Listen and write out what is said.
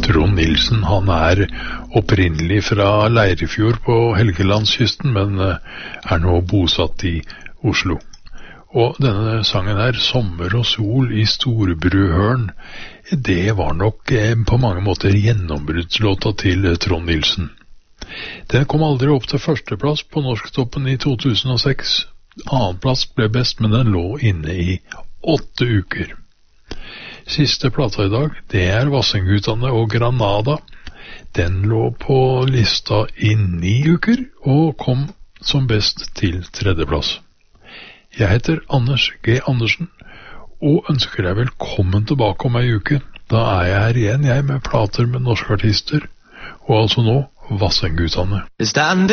Trond Nilsen, han opprinnelig fra Leirefjord på Helgelandskysten, men nå bosatt i Oslo. Og denne sangen her, Sommer og sol i Storebrudhørn, det var nok på mange måter gjennombruddslåta til Trond Nilsen. Den kom aldri opp til førsteplass på Norsktoppen i 2006. Annenplass ble best, men den lå inne i 8 uker. Siste plata i dag, det Vassendgutane og Granada. Den lå på lista i 9 uker, og kom som best til 3. plass. Jeg heter Anders G. Andersen, og ønsker deg velkommen tilbake om en uke. Da jeg her igjen, med plater med norske artister, og altså nå Vassendgutane.